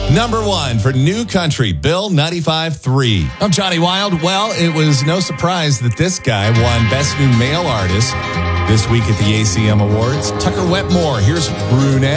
Number 1 for New Country, Bill 95.3. I'm Johnny Wild. Well, it was no surprise that this guy won Best New Male Artist this week at the ACM Awards. Tucker Wetmore, here's Brunette.